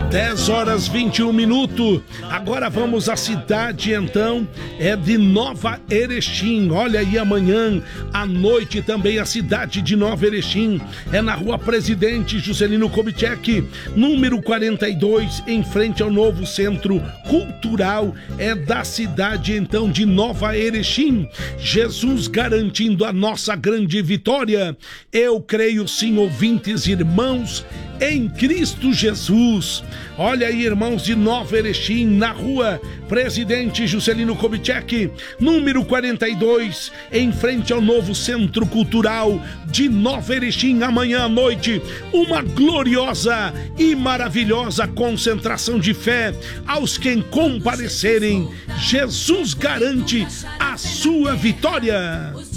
10h21. Agora vamos à cidade, então, de Nova Erechim. Olha aí, amanhã à noite também a cidade de Nova Erechim. É na rua Presidente Juscelino Kubitschek, número 42, em frente ao novo Centro Cultural da cidade, então, de Nova Erechim. Jesus garantindo a nossa grande vitória. Eu creio sim, ouvintes, irmãos, em Cristo Jesus. Olha aí, irmãos de Nova Erechim, na rua Presidente Juscelino Kubitschek, número 42, em frente ao novo Centro Cultural de Nova Erechim. Amanhã à noite, uma gloriosa e maravilhosa concentração de fé. Aos que comparecerem, Jesus garante a sua vitória.